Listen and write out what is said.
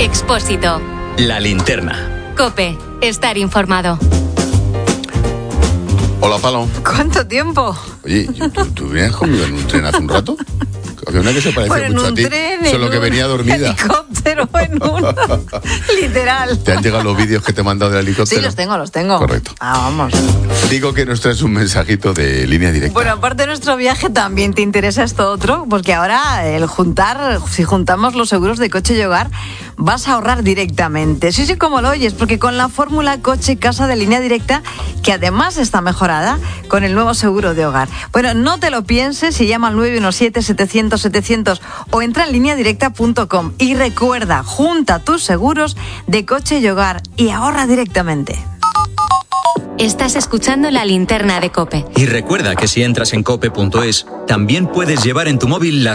Expósito. La Linterna. COPE. Estar informado. Hola, Palo. ¿Cuánto tiempo? Oye, ¿tú venías conmigo en un tren hace un rato? Había una que se parecía mucho a ti, solo que venía dormida. Helicóptero en uno. Literal. ¿Te han llegado los vídeos que te he mandado del helicóptero? Sí, los tengo. Correcto. Vamos. Digo que nos traes un mensajito de Línea Directa. Bueno, aparte de nuestro viaje, también te interesa esto otro, porque ahora si juntamos los seguros de coche y hogar, vas a ahorrar directamente. Sí, como lo oyes, porque con la fórmula coche-casa de Línea Directa, que además está mejorada con el nuevo seguro de hogar. Bueno, no te lo pienses y llama al 917-700-700 o entra en lineadirecta.com y recuerda, junta tus seguros de coche y hogar y ahorra directamente. Estás escuchando La Linterna de COPE. Y recuerda que si entras en cope.es, también puedes llevar en tu móvil la